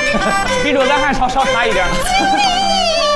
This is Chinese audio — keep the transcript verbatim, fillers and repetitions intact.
比热干还稍稍差一点。